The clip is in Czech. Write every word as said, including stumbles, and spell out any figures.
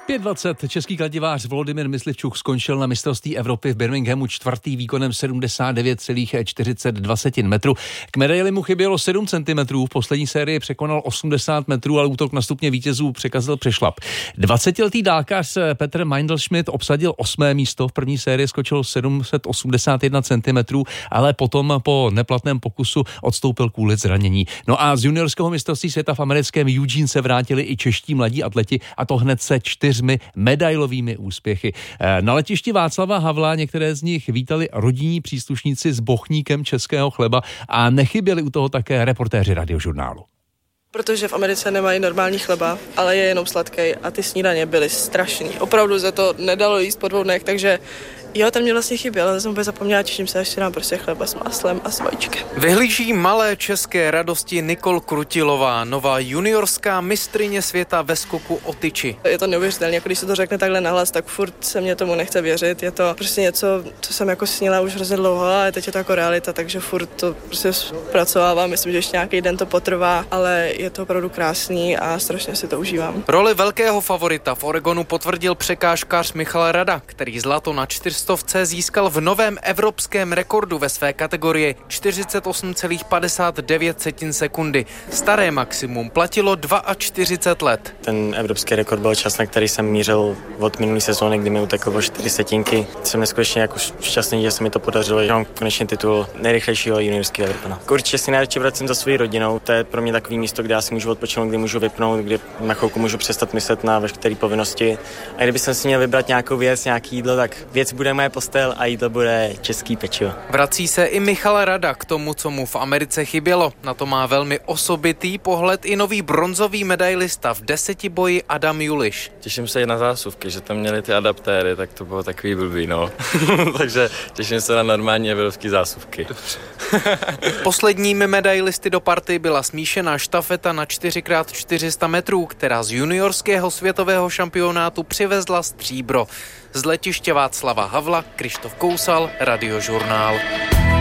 pět dvacet český kladivář Volodymyr Myslivčuk skončil na mistrovství Evropy v Birminghamu čtvrtý výkonem sedmdesát devět celá čtyřicet dva metru. K medaili mu chybělo sedm centimetrů, v poslední sérii překonal osmdesát metrů, ale útok na stupně vítězů překazil přešlap. dvacetiletý dálkař Petr Meindl-Schmidt obsadil osmé místo, v první sérii skočil sedm set osmdesát jedna centimetrů, ale potom po neplatném pokusu odstoupil kvůli zranění. No a z juniorského mistrovství světa v americkém Eugene se vrátili i čeští mladí atleti, a to hned se čtyřmi medailovými úspěchy. Na letišti Václava Havla některé z nich vítali rodinní příslušníci s bochníkem českého chleba a nechyběli u toho také reportéři Radiožurnálu. Protože v Americe nemají normální chleba, ale je jenom sladký a ty snídaně byly strašný. Opravdu se to nedalo jíst po dvou dnech, takže jo, ten mě vlastně chyběl, ale jsem úplně zapomněla, těším se, až si dám prostě chleba s máslem a s vajíčkem. Vyhlíží malé české radosti Nikol Krutilová, nová juniorská mistryně světa ve skoku o tyči. Je to neuvěřitelné, jako když se to řekne takhle nahlas, tak furt se mě tomu nechce věřit. Je to prostě něco, co jsem jako snila už hrozně dlouho, ale teď je to jako realita, takže furt to prostě zpracovávám. Myslím, že ještě nějaký den to potrvá, ale je to opravdu krásný a strašně si to užívám. Roli velkého favorita v Oregonu potvrdil překážkář Michal Rada, který zlato na čtyřstovce získal v novém evropském rekordu ve své kategorii čtyřicet osm celá padesát devět sekundy. Staré maximum platilo čtyřicet dva let. Ten evropský rekord byl čas, na který jsem mířil od minulé sezóny, kdy mi utekl o čtyři setinky. Jsem neskutečně jako šťastný, že se mi to podařilo, že mám konečně titul nejrychlejšího juniorského Evropana. Určitě si nejradši vracím za svou rodinou, to je pro mě takový místo, kde já si můžu odpočinout, kdy můžu vypnout, kdy na chvilku můžu přestat myslet na veškeré povinnosti. A kdyby jsem si měl vybrat nějakou věc, nějaký jídlo, tak věc bude moje postel a jídlo bude český pečivo. Vrací se i Michal Rada k tomu, co mu v Americe chybělo. Na to má velmi osobitý pohled i nový bronzový medailista v desetiboji Adam Juliš. Těším se i na zásuvky, že tam měli ty adaptéry, tak to bylo takový blbý, no. Takže těším se na normální evropské zásuvky. Posledními medailisty do party byla smíšená štafeta na čtyři krát čtyři sta metrů, která z juniorského světového šampionátu přivezla stříbro. Z letiště Václava Havla Krištof Kousal, Radiožurnál.